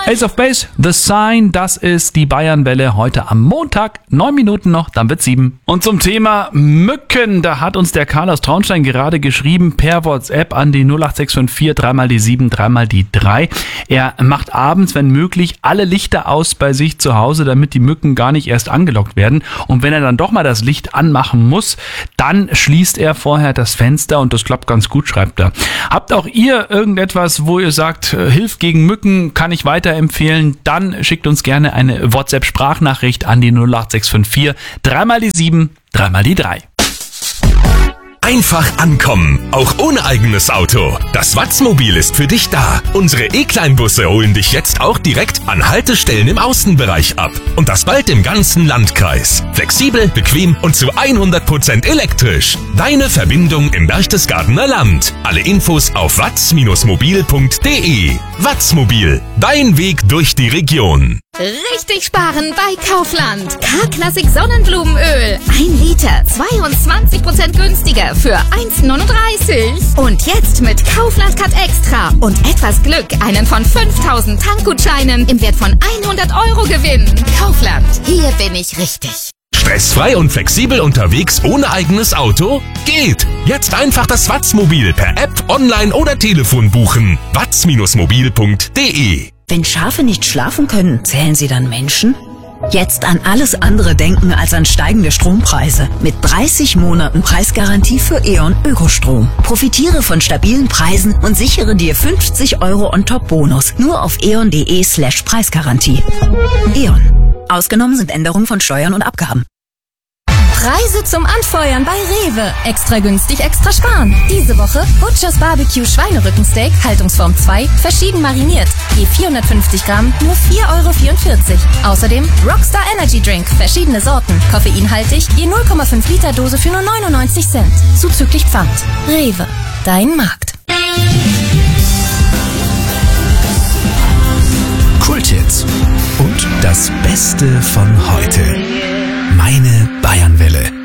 Ace of Base, The Sign, das ist die Bayernwelle heute am Montag. 9 Minuten noch, dann wird's 7. Und zum Thema Mücken, da hat uns der Karl aus Traunstein gerade geschrieben per WhatsApp an die 08654 3 mal die 7, 3 mal die 3. Er macht abends, wenn möglich, alle Lichter aus bei sich zu Hause, damit die Mücken gar nicht erst angelockt werden. Und wenn er dann doch mal das Licht anmachen muss, dann schließt er vorher das Fenster und das klappt ganz gut, schreibt er. Habt auch ihr irgendetwas, wo ihr sagt, hilft gegen Mücken, kann ich weiterempfehlen, dann schickt uns gerne eine WhatsApp-Sprachnachricht an die 08654 3 mal die 7, 3 mal die 3. Einfach ankommen, auch ohne eigenes Auto. Das Watzmobil ist für dich da. Unsere E-Kleinbusse holen dich jetzt auch direkt an Haltestellen im Außenbereich ab. Und das bald im ganzen Landkreis. Flexibel, bequem und zu 100% elektrisch. Deine Verbindung im Berchtesgadener Land. Alle Infos auf watz-mobil.de. Watzmobil, dein Weg durch die Region. Richtig sparen bei Kaufland. K-Classic Sonnenblumenöl. 1 Liter, 22% günstiger für 1,39. Und jetzt mit Kaufland Cut Extra und etwas Glück einen von 5000 Tankgutscheinen im Wert von 100 € gewinnen. Kaufland, hier bin ich richtig. Stressfrei und flexibel unterwegs ohne eigenes Auto? Geht! Jetzt einfach das Watzmobil per App, online oder Telefon buchen. watz-mobil.de. Wenn Schafe nicht schlafen können, zählen sie dann Menschen? Jetzt an alles andere denken als an steigende Strompreise. Mit 30 Monaten Preisgarantie für E.ON Ökostrom. Profitiere von stabilen Preisen und sichere dir 50 € On-Top-Bonus. Nur auf eon.de/Preisgarantie. E.ON. Ausgenommen sind Änderungen von Steuern und Abgaben. Preise zum Anfeuern bei Rewe. Extra günstig, extra sparen. Diese Woche Butchers Barbecue Schweinerückensteak, Haltungsform 2, verschieden mariniert. Je 450 Gramm, nur 4,44 €. Außerdem Rockstar Energy Drink, verschiedene Sorten, koffeinhaltig, je 0,5 Liter Dose für nur 99 Cent. Zuzüglich Pfand. Rewe, dein Markt. Kulthits und das Beste von heute. Meine Bayernwelle.